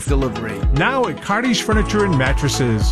delivery. Now at Cardi's Furniture and Mattresses.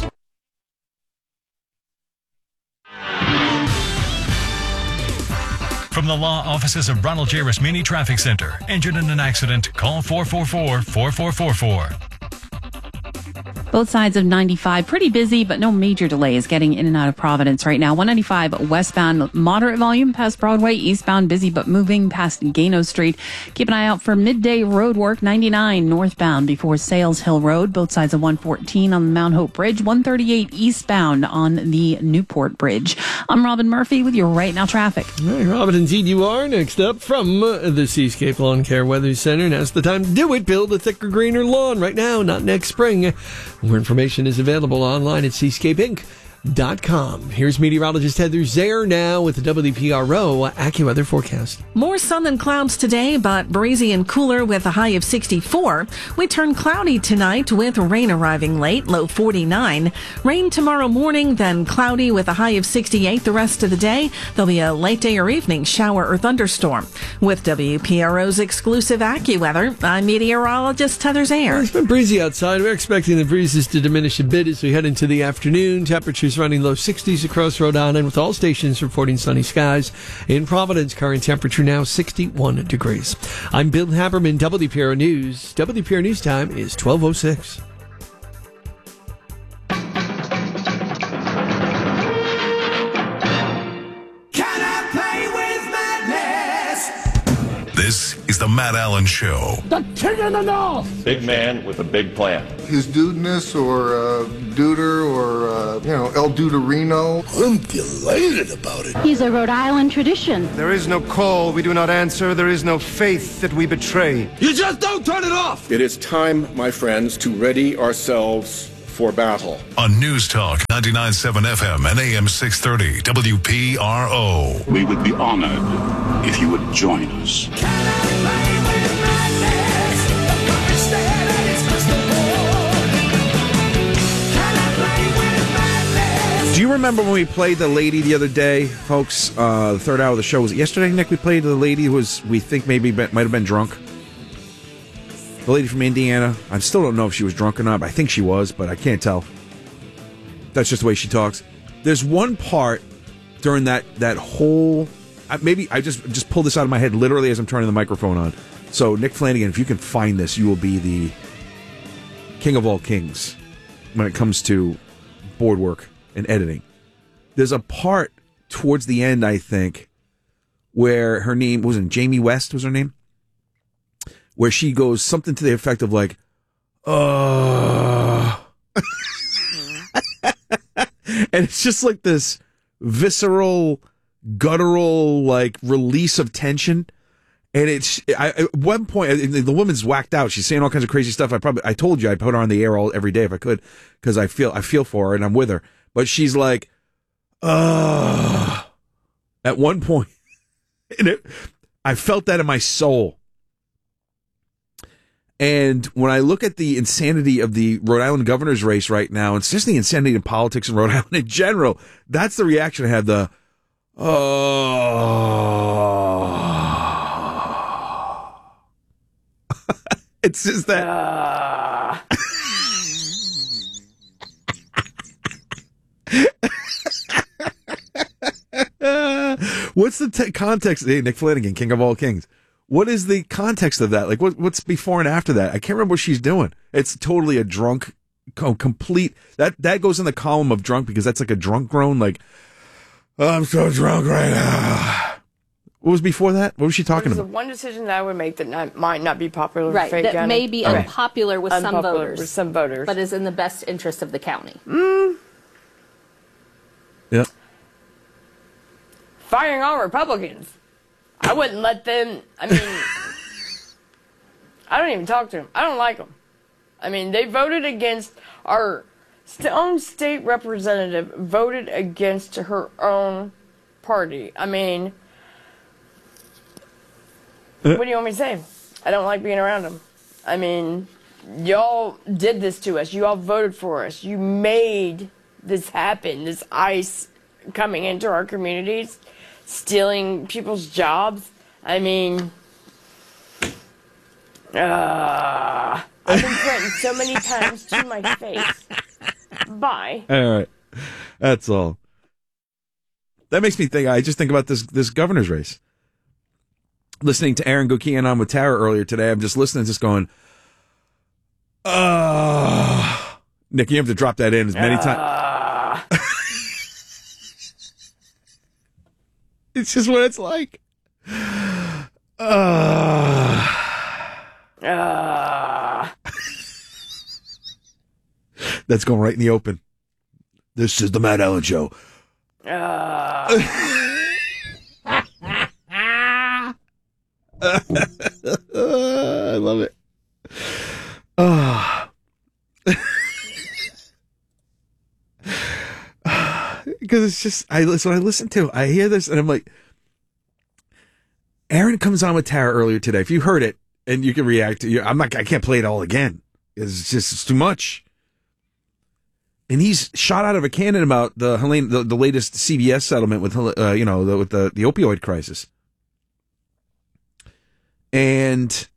From the law offices of Ronald J. Rasmini Traffic Center. Injured in an accident? Call 444-4444. Both sides of 95 pretty busy, but no major delays getting in and out of Providence right now. 195 westbound, moderate volume past Broadway. Eastbound, busy but moving past Gano Street. Keep an eye out for midday road work. 99 northbound before Sales Hill Road. Both sides of 114 on the Mount Hope Bridge. 138 eastbound on the Newport Bridge. I'm Robin Murphy with your Right Now traffic. All right, Robin, indeed you are. Next up from the Seascape Lawn Care Weather Center. Now's the time to do it. Build a thicker, greener lawn right now, not next spring. More information is available online at seascapeinc.com. Here's meteorologist Heather Zaire now with the WPRO AccuWeather forecast. More sun than clouds today, but breezy and cooler with a high of 64. We turn cloudy tonight with rain arriving late, low 49. Rain tomorrow morning, then cloudy with a high of 68 the rest of the day. There'll be a late day or evening shower or thunderstorm. With WPRO's exclusive AccuWeather, I'm meteorologist Heather Zaire. Well, it's been breezy outside. We're expecting the breezes to diminish a bit as we head into the afternoon. Temperatures running low 60s across Rhode Island with all stations reporting sunny skies. In Providence, current temperature now 61 degrees. I'm Bill Haberman, WPRO News. WPRO News time is 12:06. Can I play with madness? This is the Matt Allen Show. The king of the north! Big man with a big plan. His dudeness or Duder or, El Duderino. I'm delighted about it. He's a Rhode Island tradition. There is no call we do not answer. There is no faith that we betray. You just don't turn it off! It is time, my friends, to ready ourselves for battle. On News Talk 99.7 FM and AM 630 WPRO. We would be honored if you would join us. Do you remember when we played the lady the other day, folks? The third hour of the show. Was it yesterday, Nick? We played the lady who we think might have been drunk. The lady from Indiana. I still don't know if she was drunk or not. But I think she was, but I can't tell. That's just the way she talks. There's one part during that whole... maybe I just pulled this out of my head literally as I'm turning the microphone on. So, Nick Flanagan, if you can find this, you will be the king of all kings when it comes to board work and editing. There's a part towards the end, I think, where her name wasn't Jamie West was her name, where she goes something to the effect of like, and it's just like this visceral, guttural, like release of tension. And at one point, the woman's whacked out. She's saying all kinds of crazy stuff. I told you I'd put her on the air every day if I could, because I feel for her and I'm with her. But she's like, at one point, and I felt that in my soul. And when I look at the insanity of the Rhode Island governor's race right now, it's just the insanity in politics in Rhode Island in general. That's the reaction I had. It's just that. What's the context? Hey, Nick Flanagan, king of all kings. What is the context of that? Like, what's before and after that? I can't remember what she's doing. It's totally a drunk, complete. That goes in the column of drunk because that's like a drunk groan. Like, oh, I'm so drunk right now. What was before that? What was she talking about? One decision that I would make that might not be popular with Right, Fayette that County. may be unpopular with some voters. With some voters. But is in the best interest of the county. Yeah. Firing all Republicans. I wouldn't let them, I don't even talk to them. I don't like them. They voted against our own state representative, voted against her own party. What do you want me to say? I don't like being around them. Y'all did this to us. You all voted for us. You made this happen, this ICE coming into our communities, stealing people's jobs. I've been threatened so many times to my face. Bye. All right. That's all. That makes me think. I just think about this governor's race. Listening to Aaron Gokian on with Tara earlier today, I'm just listening, just going, Nick, you have to drop that in as many times. It's just what it's like. That's going right in the open. This is the Matt Allen Show. I love it. Because it's just, when I listen to, I hear this and I'm like, Aaron comes on with Tara earlier today. If you heard it and you can react to, I can't play it all again. It's too much. And he's shot out of a cannon about the latest CVS settlement with with the opioid crisis. And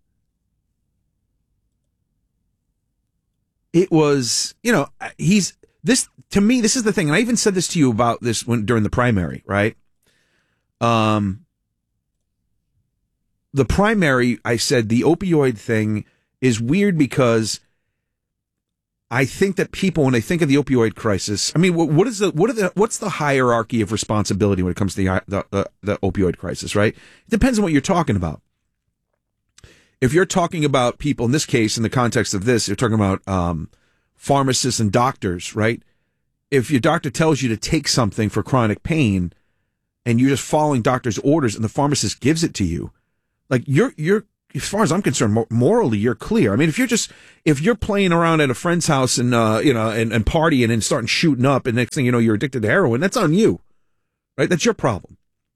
it was, to me, this is the thing. And I even said this to you about this during the primary, right? The primary, I said the opioid thing is weird because I think that people, when they think of the opioid crisis, I mean, what's the hierarchy of responsibility when it comes to the opioid crisis, right? It depends on what you're talking about. If you're talking about people, in this case, in the context of this, you're talking about pharmacists and doctors, right? If your doctor tells you to take something for chronic pain and you're just following doctor's orders and the pharmacist gives it to you, like you're as far as I'm concerned, morally, you're clear. I mean, if you're playing around at a friend's house and and partying and starting shooting up, and next thing you know, you're addicted to heroin, that's on you, right? That's your problem.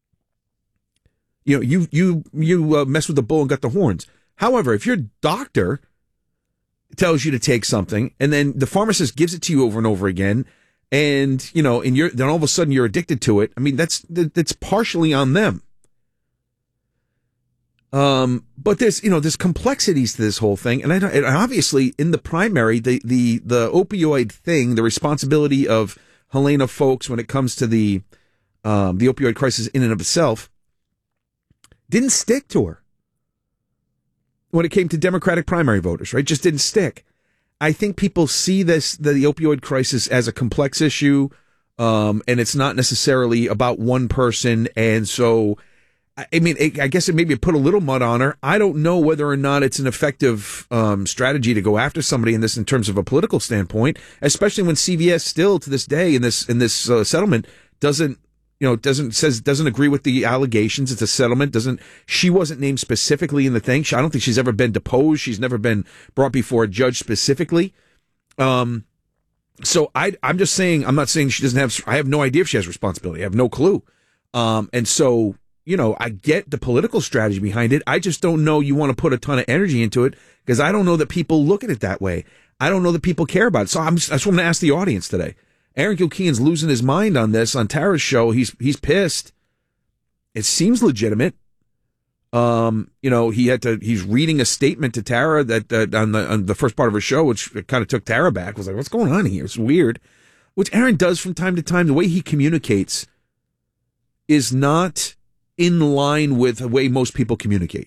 You mess with the bull and got the horns. However, if your doctor tells you to take something and then the pharmacist gives it to you over and over again, and then all of a sudden you're addicted to it, I mean, that's partially on them. But there's complexities to this whole thing. And obviously in the primary, the opioid thing, the responsibility of Helena Foulkes when it comes to the opioid crisis in and of itself didn't stick to her when it came to Democratic primary voters, right? Just didn't stick. I think people see the opioid crisis as a complex issue. And it's not necessarily about one person. And so, I mean, I guess it maybe put a little mud on her. I don't know whether or not it's an effective strategy to go after somebody in this in terms of a political standpoint, especially when CVS still to this day in this settlement doesn't agree with the allegations. It's a settlement. She wasn't named specifically in the thing. I don't think she's ever been deposed. She's never been brought before a judge specifically. So I'm just saying, I'm not saying she doesn't have, I have no idea if she has responsibility. I have no clue. And so, I get the political strategy behind it. I just don't know you want to put a ton of energy into it because I don't know that people look at it that way. I don't know that people care about it. So that's what I'm going to ask the audience today. Aaron Gilkean's losing his mind on this on Tara's show. He's pissed. It seems legitimate. He's reading a statement to Tara that on the first part of her show, which kind of took Tara back. Was like, what's going on here? It's weird. Which Aaron does from time to time. The way he communicates is not in line with the way most people communicate.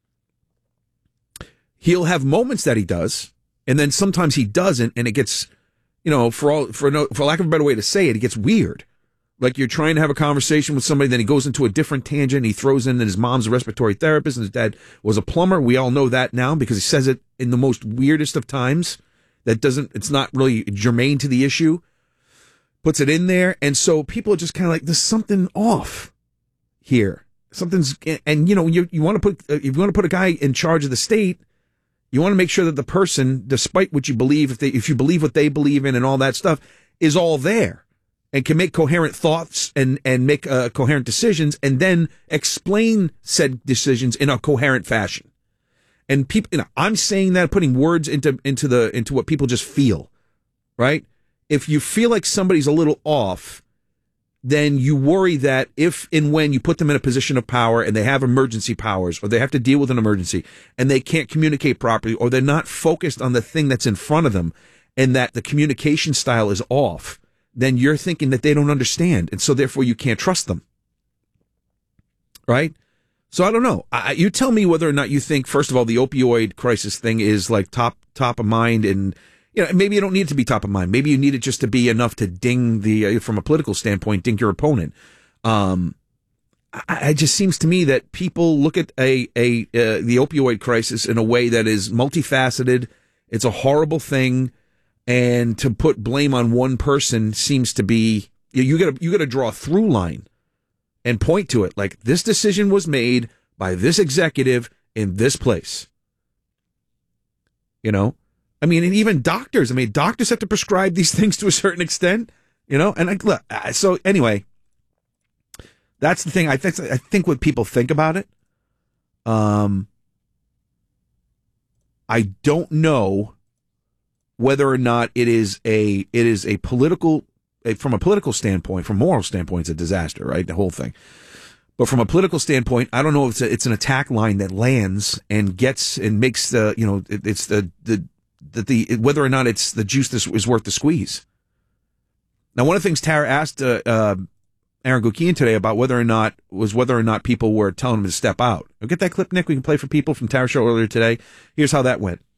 He'll have moments that he does, and then sometimes he doesn't, and it gets, for lack of a better way to say it, it gets weird. Like you're trying to have a conversation with somebody, then he goes into a different tangent. He throws in that his mom's a respiratory therapist and his dad was a plumber. We all know that now because he says it in the most weirdest of times. It's not really germane to the issue. Puts it in there, and so people are just kind of like, there's something off here. And you want to put, if you want to put a guy in charge of the state, you want to make sure that the person, despite what you believe, if you believe what they believe in and all that stuff, is all there and can make coherent thoughts and make coherent decisions and then explain said decisions in a coherent fashion. And people, I'm saying that, putting words into what people just feel, right? If you feel like somebody's a little off, then you worry that if and when you put them in a position of power and they have emergency powers or they have to deal with an emergency and they can't communicate properly or they're not focused on the thing that's in front of them and that the communication style is off, then you're thinking that they don't understand. And so therefore you can't trust them. Right? So I don't know. You tell me whether or not you think, first of all, the opioid crisis thing is like top of mind, and maybe you don't need it to be top of mind. Maybe you need it just to be enough to ding from a political standpoint, ding your opponent. It just seems to me that people look at the opioid crisis in a way that is multifaceted. It's a horrible thing, and to put blame on one person seems to be you got to draw a through line and point to it, like this decision was made by this executive in this place. And even doctors. Doctors have to prescribe these things to a certain extent. So anyway, that's the thing. I think what people think about it. I don't know whether or not it is a political. From a political standpoint, from a moral standpoint, it's a disaster, right? The whole thing. But from a political standpoint, I don't know if it's an attack line that lands and gets and makes whether or not it's the juice that is worth the squeeze. Now, one of the things Tara asked Aaron Gukian today about whether or not people were telling him to step out. I'll get that clip, Nick. We can play for people from Tara's show earlier today. Here's how that went.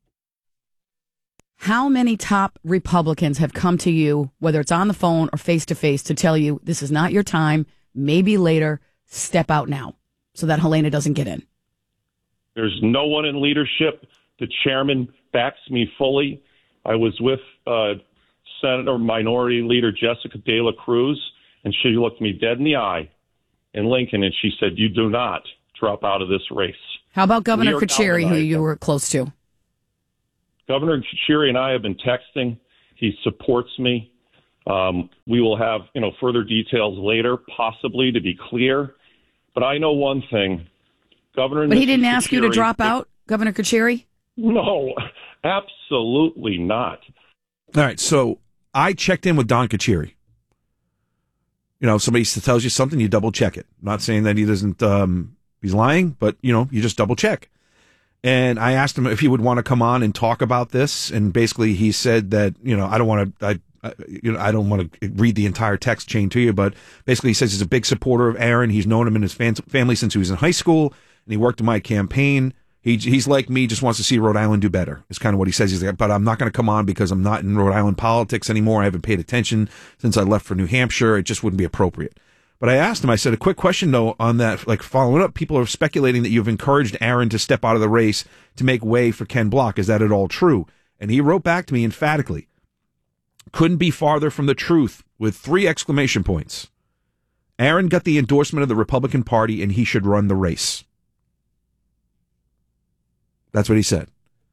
How many top Republicans have come to you, whether it's on the phone or face-to-face, to tell you this is not your time, maybe later, step out now, so that Helena doesn't get in? There's no one in leadership. The chairman backs me fully. I was with Senator Minority Leader Jessica De La Cruz, and she looked me dead in the eye in Lincoln, and she said, "You do not drop out of this race." How about Governor Kucheri, who you were close to? Governor Kucheri and I have been texting. He supports me. We will have, further details later, possibly, to be clear. But I know one thing. But he didn't ask you to drop out, Governor Kucheri? No, absolutely not. All right, so I checked in with Don Kucheri. Somebody tells you something, you double check it. I'm not saying that he doesn't, he's lying, but, you just double check. And I asked him if he would want to come on and talk about this, and basically he said that I don't want to read the entire text chain to you, but basically he says he's a big supporter of Aaron. He's known him and his family since he was in high school, and he worked in my campaign. He's like me, just wants to see Rhode Island do better. Is kind of what he says. He's like, but I'm not going to come on because I'm not in Rhode Island politics anymore. I haven't paid attention since I left for New Hampshire. It just wouldn't be appropriate. But I asked him, I said, a quick question, though, on that, like following up, people are speculating that you've encouraged Aaron to step out of the race to make way for Ken Block. Is that at all true? And he wrote back to me emphatically, couldn't be farther from the truth, with 3 exclamation points. Aaron got the endorsement of the Republican Party, and he should run the race. That's what he said.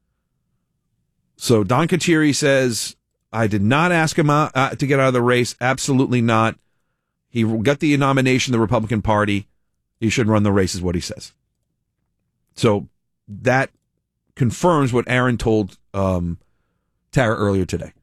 So Don Kucheri says, I did not ask him to get out of the race. Absolutely not. He got the nomination of the Republican Party. He should run the race, is what he says. So that confirms what Aaron told Tara earlier today.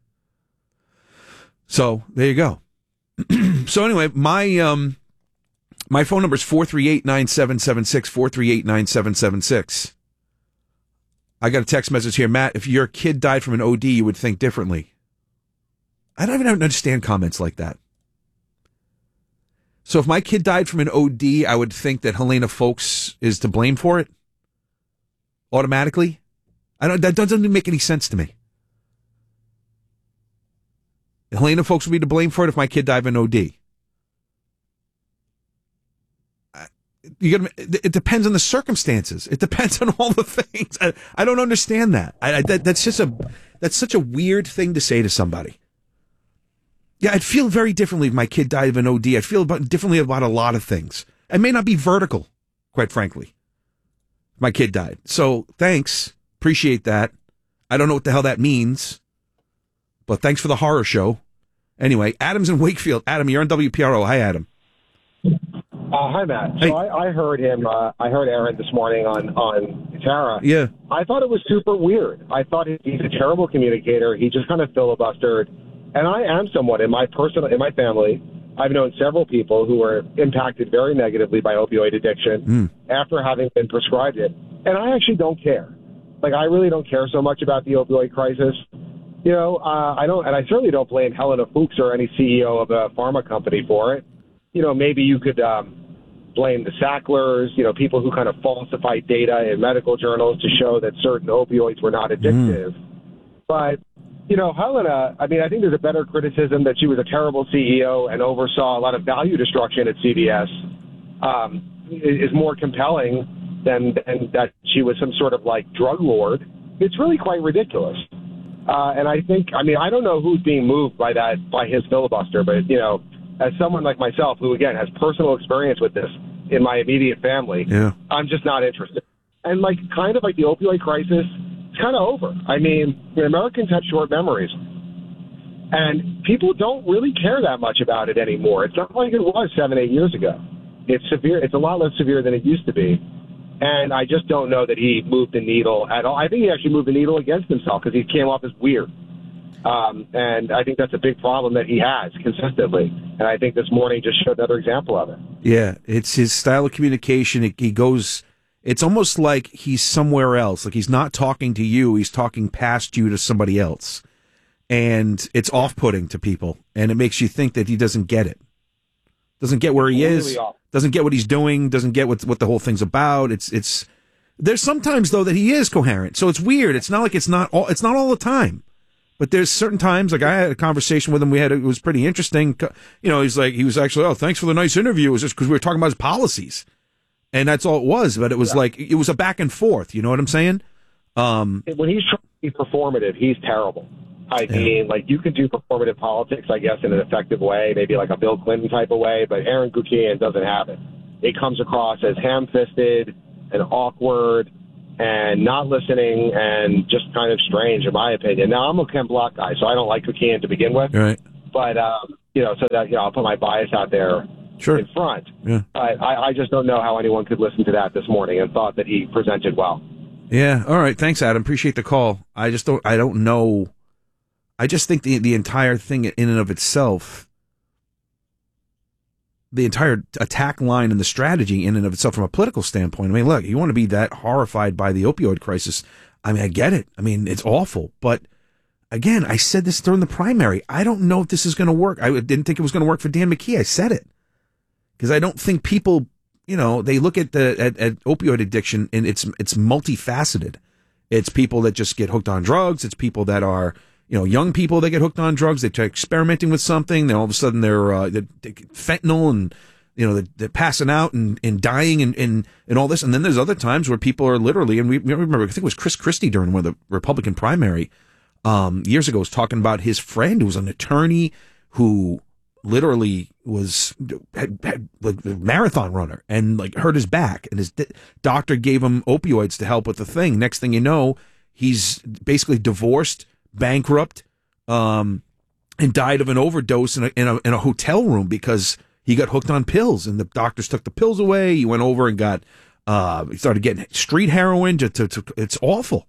So there you go. So anyway, my phone number is 438-9776, 438-9776. I got a text message here. Matt, if your kid died from an OD, you would think differently. I don't even understand comments like that. So if my kid died from an OD, I would think that Helena Foulkes is to blame for it? Automatically? That doesn't make any sense to me. Helena Foulkes would be to blame for it if my kid died of an OD. It depends on the circumstances. It depends on all the things. I don't understand that. That's such a weird thing to say to somebody. Yeah, I'd feel very differently if my kid died of an OD. I'd feel differently about a lot of things. I may not be vertical, quite frankly. My kid died. So thanks. Appreciate that. I don't know what the hell that means, but thanks for the horror show. Anyway, Adam's in Wakefield. Adam, you're on WPRO. Hi, Adam. Hi, Matt. So I heard him. I heard Aaron this morning on Tara. Yeah. I thought it was super weird. I thought he's a terrible communicator. He just kind of filibustered. And I am somewhat in my family. I've known several people who were impacted very negatively by opioid addiction after having been prescribed it. And I actually don't care. Like, I really don't care so much about the opioid crisis. You know, I don't, and I certainly don't blame Helena Fuchs or any CEO of a pharma company for it. You know, maybe you could blame the Sacklers, you know, people who kind of falsified data in medical journals to show that certain opioids were not addictive. But, you know, Helena, I mean, I think there's a better criticism that she was a terrible CEO and oversaw a lot of value destruction at CVS is more compelling than that she was some sort of like drug lord. It's really quite ridiculous. And I think, I mean, I don't know who's being moved by his filibuster, but, you know, as someone like myself who, again, has personal experience with this in my immediate family, I'm just not interested. And, like, kind of like the opioid crisis, it's kind of over. I mean, Americans have short memories. And people don't really care that much about it anymore. It's not like it was 7-8 years ago. It's severe. It's a lot less severe than it used to be. And I just don't know that he moved the needle at all. I think he actually moved the needle against himself because he came off as weird. And I think that's a big problem that he has consistently. And I think this morning just showed another example of it. Yeah, it's his style of communication. He goes, it's almost like he's somewhere else. Like he's not talking to you. He's talking past you to somebody else. And it's off-putting to people. And it makes you think that he doesn't get it. Doesn't get where he is. Doesn't get what he's doing. Doesn't get what the whole thing's about. It's there's sometimes though that he is coherent. So it's weird. It's not like it's not all the time. But there's certain times, like I had a conversation with him. It was pretty interesting. You know, he was actually, oh, thanks for the nice interview. It was just because we were talking about his policies, and that's all it was. But it was like it was a back and forth. You know what I'm saying? When he's trying to be performative, he's terrible. I mean, like you can do performative politics, I guess, in an effective way, maybe like a Bill Clinton type of way. But Aaron Guckian doesn't have it. It comes across as ham-fisted and awkward and not listening and just kind of strange, in my opinion. Now, I'm a Ken Block guy, so I don't like Buchanan to begin with. Right. But, you know, so that, you know, I'll put my bias out there in front. Yeah. I just don't know how anyone could listen to that this morning and thought that he presented well. Yeah. All right. Thanks, Adam. Appreciate the call. I don't know. I just think the entire thing in and of itself, the entire attack line and the strategy in and of itself from a political standpoint. I mean, look, you want to be that horrified by the opioid crisis. I mean, I get it. I mean, it's awful. But again, I said this during the primary. I don't know if this is going to work. I didn't think it was going to work for Dan McKee. I said it because I don't think people, you know, they look at at opioid addiction and it's multifaceted. It's people that just get hooked on drugs. It's people that are, you know, young people that get hooked on drugs. They try experimenting with something. Then all of a sudden they're fentanyl and, you know, they're passing out and dying and all this. And then there's other times where people are literally, and we remember, I think it was Chris Christie during one of the Republican primary years ago was talking about his friend who was an attorney who literally was like a marathon runner and like hurt his back and his doctor gave him opioids to help with the thing. Next thing you know, he's basically divorced, bankrupt, and died of an overdose in a hotel room because he got hooked on pills and the doctors took the pills away. He went over and got, he started getting street heroin. It's awful.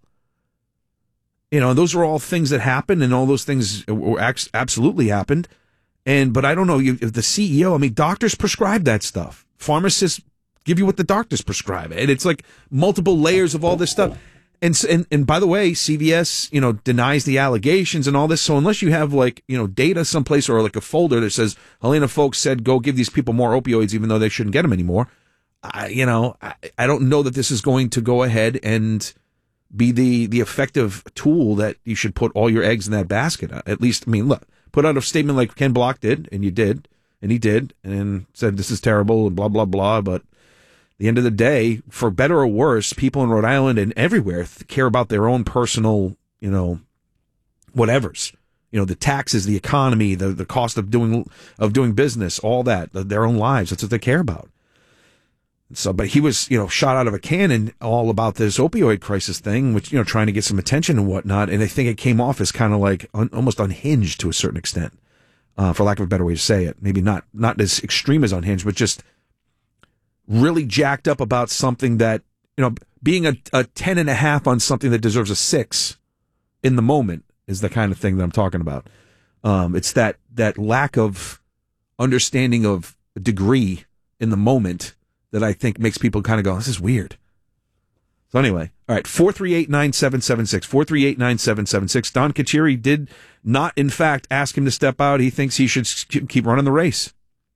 You know, those are all things that happened and all those things absolutely happened. But I don't know if the CEO, I mean, doctors prescribe that stuff. Pharmacists give you what the doctors prescribe. And it's like multiple layers of all this stuff. And by the way, CVS, you know, denies the allegations and all this. So unless you have like, you know, data someplace or like a folder that says Helena Folks said, go give these people more opioids, even though they shouldn't get them anymore. I don't know that this is going to go ahead and be the effective tool that you should put all your eggs in that basket. At least, I mean, look, put out a statement like Ken Block did, and you did, and he did, and said this is terrible and blah, blah, blah. But the end of the day, for better or worse, people in Rhode Island and everywhere care about their own personal, you know, whatevers. You know, the taxes, the economy, the cost of doing business, all that, their own lives. That's what they care about. So, but he was, you know, shot out of a cannon all about this opioid crisis thing, which, you know, trying to get some attention and whatnot. And I think it came off as kind of like almost unhinged to a certain extent, for lack of a better way to say it. Maybe not as extreme as unhinged, but just really jacked up about something that, you know, being a 10.5 on something that deserves a 6 in the moment is the kind of thing that I'm talking about. It's that lack of understanding of degree in the moment that I think makes people kind of go, this is weird. So anyway, all right, 438-9776, 438-9776. Don Kachiri did not, in fact, ask him to step out. He thinks he should keep running the race.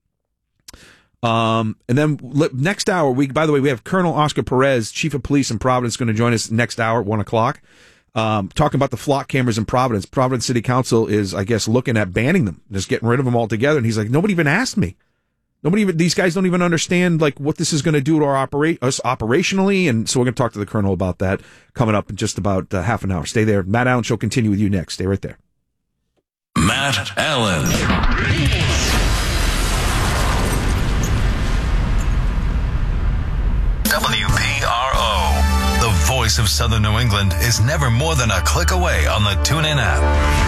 And then next hour, by the way, we have Colonel Oscar Perez, Chief of Police in Providence, going to join us next hour at 1 o'clock, talking about the flock cameras in Providence. Providence City Council is, I guess, looking at banning them, just getting rid of them altogether. And he's like, nobody even asked me. These guys don't even understand like what this is going to do to us operationally. And so we're going to talk to the Colonel about that coming up in just about half an hour. Stay there. Matt Allen Show continue with you next. Stay right there. Matt Allen. WPRO, the voice of Southern New England, is never more than a click away on the TuneIn app.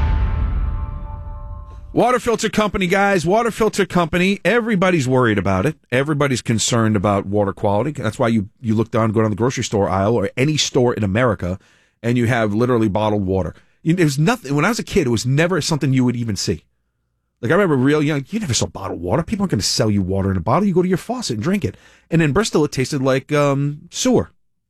Water filter company, guys. Water filter company. Everybody's worried about it. Everybody's concerned about water quality. That's why you go down the grocery store aisle or any store in America, and you have literally bottled water. It was nothing. When I was a kid, it was never something you would even see. Like I remember real young, you never saw bottled water. People aren't going to sell you water in a bottle. You go to your faucet and drink it. And in Bristol, it tasted like sewer.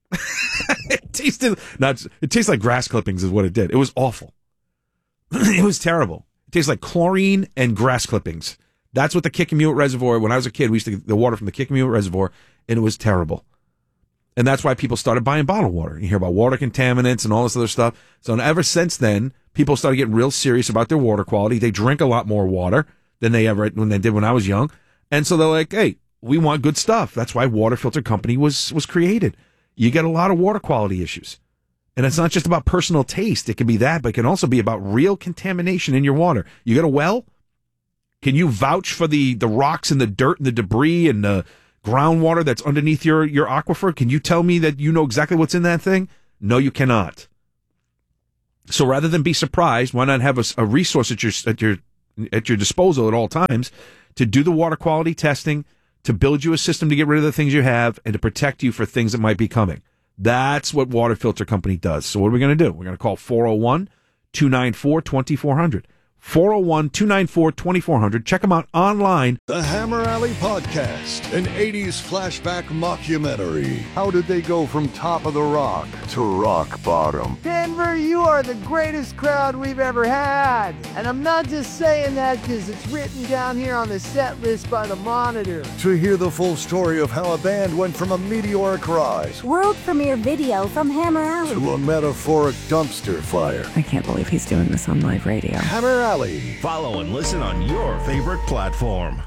It tasted like grass clippings is what it did. It was awful. It was terrible. It tastes like chlorine and grass clippings. That's what the Kickamuit Reservoir, when I was a kid, we used to get the water from the Kickamuit Reservoir, and it was terrible. And that's why people started buying bottled water. You hear about water contaminants and all this other stuff. So ever since then, people started getting real serious about their water quality. They drink a lot more water than they did when I was young. And so they're like, hey, we want good stuff. That's why Water Filter Company was created. You get a lot of water quality issues. And it's not just about personal taste. It can be that, but it can also be about real contamination in your water. You got a well? Can you vouch for the rocks and the dirt and the debris and the groundwater that's underneath your aquifer? Can you tell me that you know exactly what's in that thing? No, you cannot. So rather than be surprised, why not have a resource at your disposal at all times to do the water quality testing, to build you a system to get rid of the things you have, and to protect you for things that might be coming. That's what Water Filter Company does. So what are we going to do? We're going to call 401-294-2400. 401-294-2400. Check them out online. The Hammer Alley Podcast, an 80s flashback mockumentary. How did they go from top of the rock to rock bottom? Denver, you are the greatest crowd we've ever had. And I'm not just saying that because it's written down here on the set list by the Monitor. To hear the full story of how a band went from a meteoric rise, world premiere video from Hammer Alley, to a metaphoric dumpster fire. I can't believe he's doing this on live radio. Hammer Alley. Follow and listen on your favorite platform.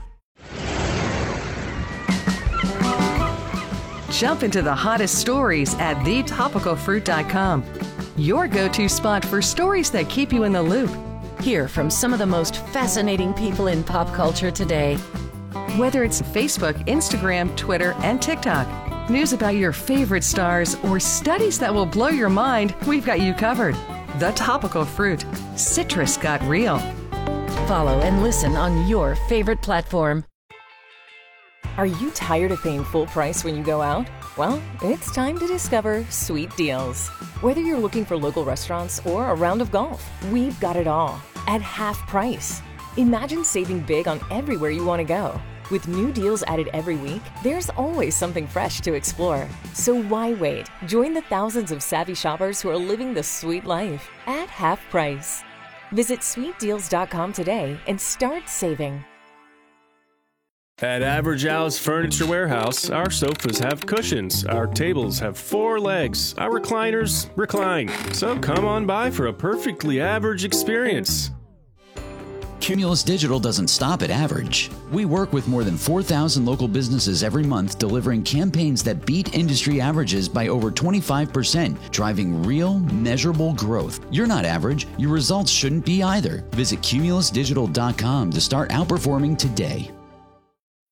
Jump into the hottest stories at thetopicalfruit.com. Your go-to spot for stories that keep you in the loop. Hear from some of the most fascinating people in pop culture today. Whether it's Facebook, Instagram, Twitter, and TikTok, news about your favorite stars, or studies that will blow your mind, we've got you covered. The Topical Fruit. Citrus got real. Follow and listen on your favorite platform. Are you tired of paying full price when you go out? Well, it's time to discover Sweet Deals. Whether you're looking for local restaurants or a round of golf, we've got it all at half price. Imagine saving big on everywhere you want to go. With new deals added every week, there's always something fresh to explore. So why wait? Join the thousands of savvy shoppers who are living the sweet life at half price. Visit sweetdeals.com today and start saving. At Average Al's Furniture Warehouse, our sofas have cushions, our tables have 4 legs, our recliners recline. So come on by for a perfectly average experience. Cumulus Digital doesn't stop at average. We work with more than 4,000 local businesses every month, delivering campaigns that beat industry averages by over 25%, driving real, measurable growth. You're not average. Your results shouldn't be either. Visit cumulusdigital.com to start outperforming today.